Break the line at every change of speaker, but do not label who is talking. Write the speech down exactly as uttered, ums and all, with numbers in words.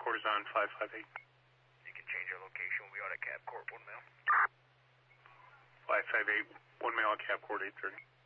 Court is on five five eight.
You can change our location. We'll be out at Cap Court, one mile.
five five eight, one mile at Cap Court, eight thirty.